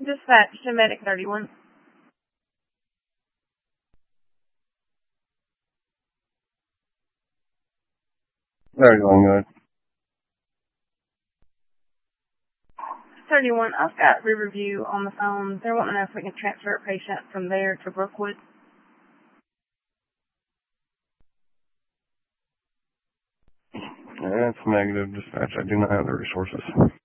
Dispatch to Medic 31. 31, good. 31, I've got Riverview on the phone. They're wanting to know if we can transfer a patient from there to Brookwood. That's negative, dispatch. I do not have the resources.